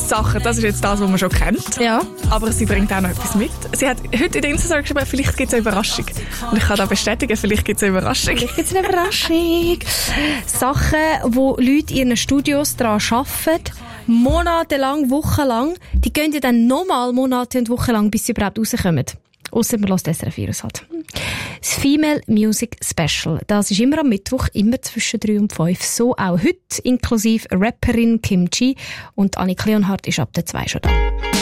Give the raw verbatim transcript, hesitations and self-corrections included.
Sachen, das ist jetzt das, was man schon kennt. Ja. Aber sie bringt auch noch etwas mit. Sie hat heute in der Insta-Story geschrieben, vielleicht gibt es eine Überraschung. Und ich kann da bestätigen, vielleicht gibt es eine Überraschung. Vielleicht gibt es eine Überraschung. Sachen, wo Leute in ihren Studios daran arbeiten, monatelang, wochenlang, die gehen ja dann nochmal Monate und Wochen lang, bis sie überhaupt rauskommen. Ausser man lässt S R F vier halt. Das Female Music Special. Das ist immer am Mittwoch, immer zwischen drei und fünf. So auch heute, inklusive Rapperin Kim Chi. Und Annik Leonhardt ist ab der zwei schon da.